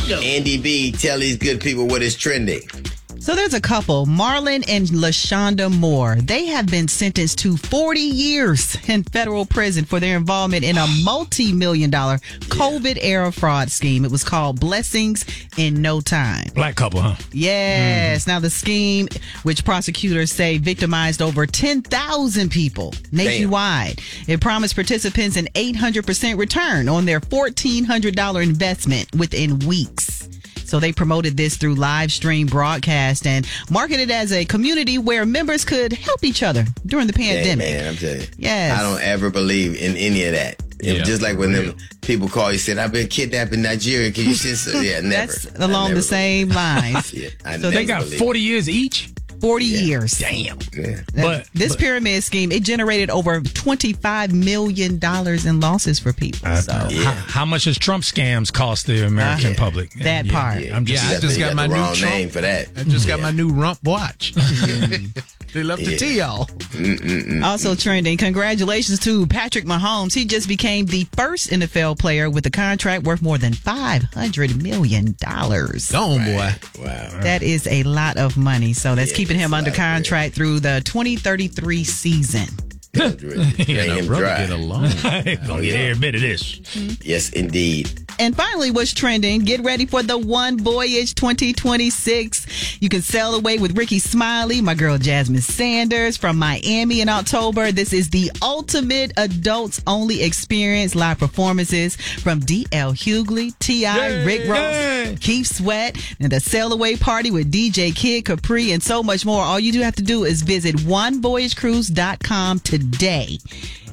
Andy B, tell these good people what is trending. So there's a couple, Marlon and LaShonda Moore. They have been sentenced to 40 years in federal prison for their involvement in a multi-million-dollar COVID-era fraud scheme. It was called Blessings in No Time. Black couple, huh? Yes. Now the scheme, which prosecutors say victimized over 10,000 people nationwide. It promised participants an 800% return on their $1,400 investment within weeks. So they promoted this through live stream broadcast and marketed as a community where members could help each other during the pandemic. Hey, man, I'm telling you. Yes. I don't ever believe in any of that. Yeah, just like when them people call you said, I've been kidnapped in Nigeria. Can you just yeah, never. That's along the same lines. Yeah, So They got 40 years each? 40 years. Damn. Yeah. But This pyramid scheme, it generated over $25 million in losses for people. So how much does Trump scams cost the American public? that part. Yeah. I'm just I just got my the new wrong Trump name for that. I just got my new rump watch. They left the tea y'all. Also trending, congratulations to Patrick Mahomes. He just became the first NFL player with a contract worth more than $500 million. Gone, boy. Wow. That is a lot of money. So that's keeping him it's a under lot of bread. contract through the 2033 season. Drain him dry. Get along. Gonna get every bit of this. Yes, indeed. And finally, what's trending? Get ready for the One Voyage 2026. You can sail away with Ricky Smiley, my girl Jasmine Sanders from Miami in October. This is the ultimate adults-only experience. Live performances from D.L. Hughley, T.I., Rick Ross, Keith Sweat, and the sail away party with DJ Kid Capri, and so much more. All you do have to do is visit onevoyagecruise.com today.